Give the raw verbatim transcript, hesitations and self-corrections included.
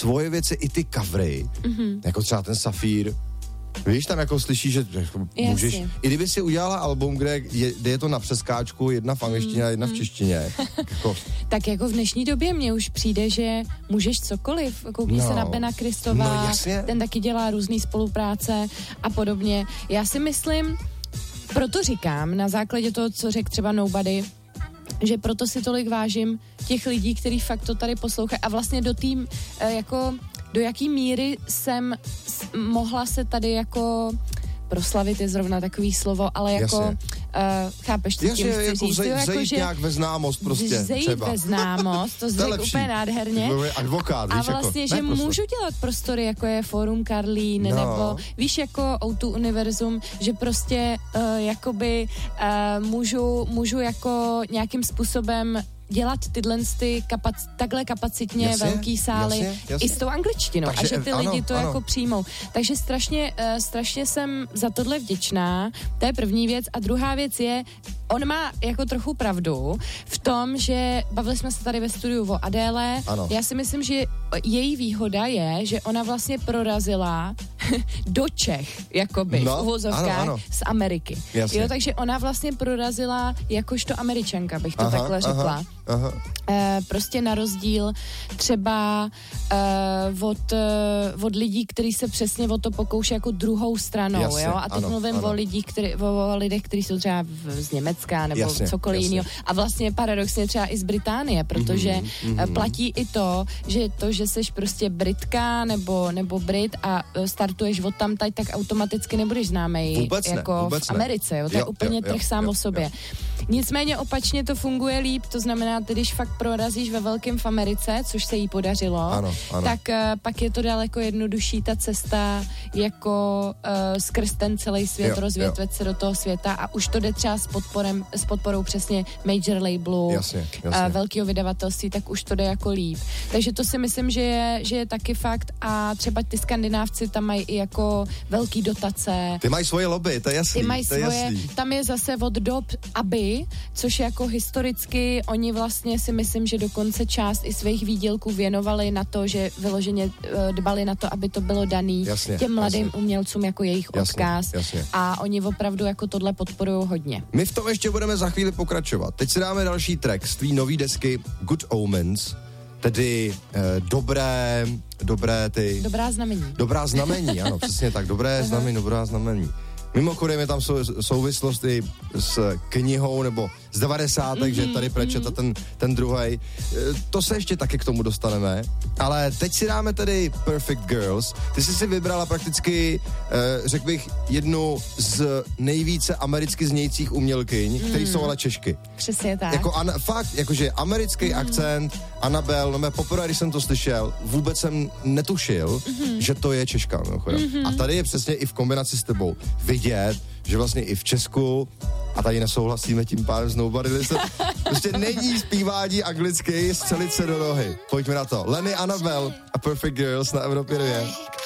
svoje věci, i ty covery, mm-hmm. jako třeba ten Safír, víš, tam jako slyšíš, že jako můžeš, i kdyby si udělala album, kde je, kde je to na přeskáčku, jedna v angličtině a jedna v češtině. jako. Tak jako v dnešní době mně už přijde, že můžeš cokoliv, koukni no. se na Bena Kristova, no, ten taky dělá různý spolupráce a podobně. Já si myslím, proto říkám, na základě toho, co řekl třeba Nobody, že proto si tolik vážím těch lidí, kteří fakt to tady poslouchají a vlastně do tým, jako do jaký míry jsem mohla se tady jako proslavit je zrovna takový slovo, ale jako uh, chápeš, co tím chci jako říct. Zej, jako, zejít že nějak ve známost prostě zejít třeba. ve známost, to řekl úplně nádherně. Advokát, víš, a vlastně, jako, že ne, můžu dělat prostory, jako je Fórum Karlín, no. nebo víš, jako O dva Univerzum, že prostě uh, jakoby uh, můžu, můžu jako nějakým způsobem dělat tyhle ty kapac, takhle kapacitně jasně, velký sály jasně, jasně. i s tou angličtinou. Takže, a že ty ano, lidi to ano. jako přijmou. Takže strašně, uh, strašně jsem za tohle vděčná. To je první věc. A druhá věc je, on má jako trochu pravdu v tom, že bavili jsme se tady ve studiu o Adéle. Ano. Já si myslím, že její výhoda je, že ona vlastně prorazila do Čech, jakoby, no, v uvozovkách, ano, ano. z Ameriky. Jo, takže ona vlastně prorazila jakožto Američanka, bych to aha, takhle řekla. Aha. Aha. E, prostě na rozdíl třeba e, od, e, od lidí, kteří se přesně o to pokouší jako druhou stranou, jasně, jo? A teď ano, mluvím ano. o lidích, který, o, o lidech, kteří jsou třeba v, z Německa nebo jasně, cokoliv jiného. A vlastně paradoxně třeba i z Británie, protože mm-hmm. platí i to, že to, že seš prostě Britka nebo, nebo Brit a startuješ od tamtať, tak automaticky nebudeš známej vůbec jako ne, vůbec v Americe, jo? To je jo, úplně jo, trh jo, sám jo, o sobě. Jo. Nicméně opačně to funguje líp, to znamená, ty, když fakt prorazíš ve velkém v Americe, což se jí podařilo, ano, ano. tak uh, pak je to daleko jednodušší ta cesta jako uh, skrz ten celý svět, jo, rozvětvet jo. se do toho světa a už to jde třeba s, podporem, s podporou přesně major labelu, jasně, jasně. Uh, velkého vydavatelství, tak už to jde jako líp. Takže to si myslím, že je, že je taky fakt a třeba ty Skandinávci tam mají i jako velký dotace. Ty mají svoje lobby, to je jasný. Ty mají svoje, jasný. Tam je zase od dob aby, což je jako historicky, oni vlastně si myslím, že dokonce část i svých výdělků věnovali na to, že vyloženě uh, dbali na to, aby to bylo daný jasně, těm mladým jasně. umělcům jako jejich jasně, odkaz jasně. a oni opravdu jako tohle podporují hodně. My v tom ještě budeme za chvíli pokračovat. Teď si dáme další track z tvý nový desky Good Omens, tedy eh, dobré, dobré ty... Dobrá znamení. Dobrá znamení, ano, přesně tak, dobré znamení, dobrá znamení. Mimochodem je tam sou, souvislosti s knihou nebo z devadesátek, mm-hmm, že tady prečeta mm-hmm. ten, ten druhej. To se ještě taky k tomu dostaneme, ale teď si dáme tedy Perfect Girls. Ty jsi si vybrala prakticky, eh, řekl bych, jednu z nejvíce americky znějících umělkyň, mm. které jsou ale Češky. Přesně tak. Jako an, fakt, jakože americký mm. akcent, Anabel, no mě poprvé, když jsem to slyšel, vůbec jsem netušil, mm-hmm. že to je Češka. Mm-hmm. A tady je přesně i v kombinaci s tebou vidět, že vlastně i v Česku, a tady nesouhlasíme tím pádem s Nobody, prostě není zpívání anglicky, střelit se do nohy. Pojďme na to. Lenny Anabel a Perfect Girls na Evropě dvě.